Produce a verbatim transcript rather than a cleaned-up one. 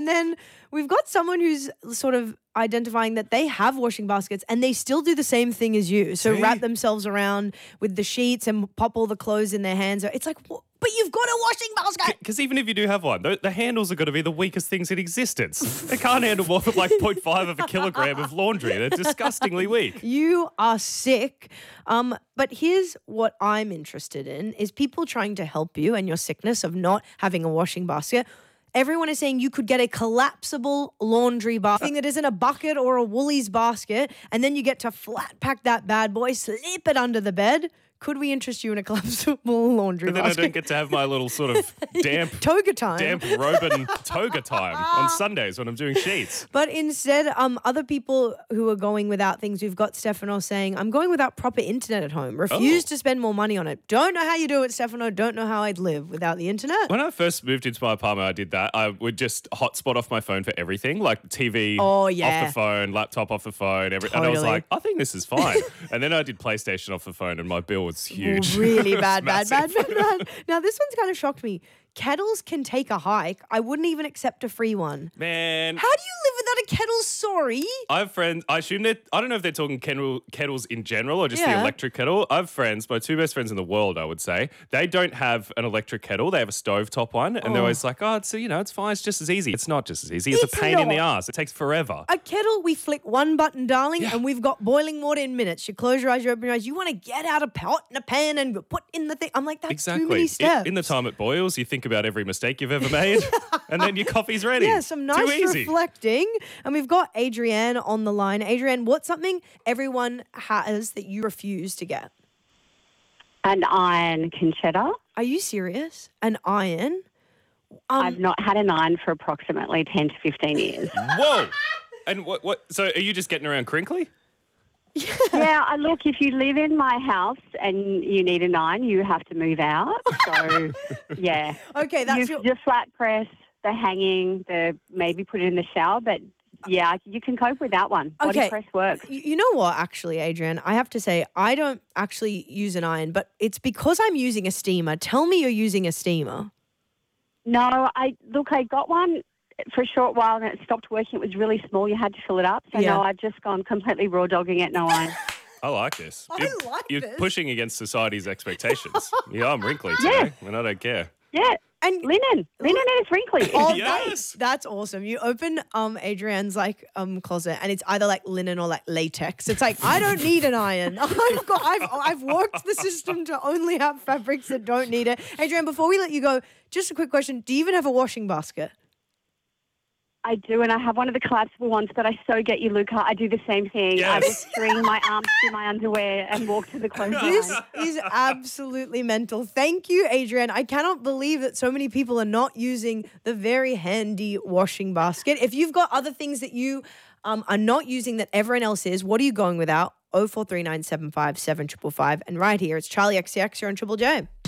then we've got someone who's sort of identifying that they have washing baskets and they still do the same thing as you. So See? wrap themselves around with the sheets and pop all the clothes in their hands. It's like, but you've got a washing basket. Because even if you do have one, the, the handles are going to be the weakest things in existence. They can't handle more than like zero point five of a kilogram of laundry. They're disgustingly weak. You are sick. Um, but here's what I'm interested in is people trying to help you and your sickness of not having a washing basket. Everyone is saying you could get a collapsible laundry basket thing that isn't a bucket or a Woolies basket, and then you get to flat pack that bad boy, slip it under the bed. Could we interest you in a collapsible laundry But then basket? I don't get to have my little sort of damp toga time. damp Robin toga time on Sundays when I'm doing sheets. But instead, um, other people who are going without things, we've got Stefano saying, I'm going without proper internet at home. Refuse Oh. to spend more money on it. Don't know how you do it, Stefano. Don't know how I'd live without the internet. When I first moved into my apartment, I did that. I would just hotspot off my phone for everything, like T V Oh, yeah. off the phone, laptop off the phone. Every, And I was Totally. like, I think this is fine. And then I did PlayStation off the phone and my bill was huge. Really It was bad, bad, bad, massive. bad, bad. Now, this one's kind of shocked me. Kettles can take a hike. I wouldn't even accept a free one. Man. How do you live without a kettle? Sorry. I have friends, I assume that, I don't know if they're talking kettle, kettles in general or just the Yeah. electric kettle. I have friends, my two best friends in the world, I would say. They don't have an electric kettle. They have a stovetop one. And they're always like, oh, it's, you know, it's fine. It's just as easy. It's not just as easy. It's, It's a pain in the not. ass. It takes forever. A kettle, we flick one button, darling, Yeah. and we've got boiling water in minutes. You close your eyes, you open your eyes. You want to get out a pot and a pan and put in the thing. I'm like, that's Exactly. too many In- steps. In the time it boils, you think about every mistake you've ever made, and then your coffee's ready. Yeah, some nice Too easy. reflecting. And we've got Adrienne on the line. Adrienne, what's something everyone has that you refuse to get? An iron conchetta. Are you serious? An iron? Um, I've not had an iron for approximately ten to fifteen years. Whoa. And what? What? So are you just getting around crinkly? Yeah, I look, if you live in my house and you need an iron, you have to move out. So, yeah. Okay, that's you, your... the flat press, the hanging, the maybe put it in the shower, but yeah, you can cope without one. Body Okay. press works. You you know what, actually, Adrienne? I have to say, I don't actually use an iron, but it's because I'm using a steamer. Tell me you're using a steamer. No, I look, I got one for a short while and it stopped working. It was really small. You had to fill it up. So Yeah. no, I've just gone completely raw dogging it. No iron. I like this. I You're, like you're this. pushing against society's expectations. Yeah, I'm wrinkly Yeah. today, and I don't care. Yeah. And Linen. Linen is wrinkly. Oh, Yes. that's, that's awesome. You open um Adrienne's like um closet and it's either like linen or like latex. It's like, I don't need an iron. I've got I've I've worked the system to only have fabrics that don't need it. Adrienne, before we let you go, just a quick question. Do you even have a washing basket? I do, and I have one of the collapsible ones, but I so get you, Luca. I do the same thing. I Yes. will string my arms through my underwear and walk to the clothesline. This is absolutely mental. Thank you, Adrienne. I cannot believe that so many people are not using the very handy washing basket. If you've got other things that you um, are not using that everyone else is, what are you going without? oh four three nine seven five seven five five. And right here, it's Charlie X C X here on Triple J.